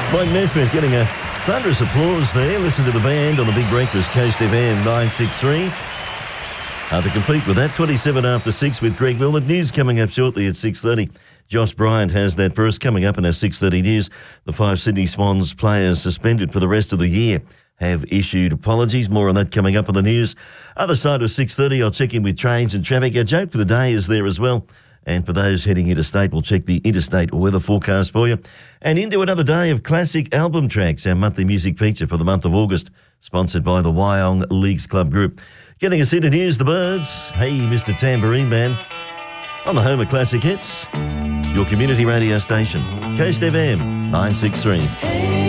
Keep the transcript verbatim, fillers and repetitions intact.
Mike Nesbitt getting a thunderous applause there. Listen to the band on the Big Breakfast, Coast F M nine sixty-three. Uh, to complete with that, twenty-seven after six with Greg Wilmot. News coming up shortly at six thirty. Josh Bryant has that for us. Coming up in our six thirty news, the five Sydney Swans players suspended for the rest of the year have issued apologies. More on that coming up on the news. Other side of six thirty, I'll check in with trains and traffic. Our joke for the day is there as well. And for those heading interstate, we'll check the interstate weather forecast for you. And into another day of classic album tracks, our monthly music feature for the month of August, sponsored by the Wyong Leagues Club Group. Getting us into news, the Birds. Hey, Mister Tambourine Man. On the home of classic hits, your community radio station, Coast F M nine sixty-three.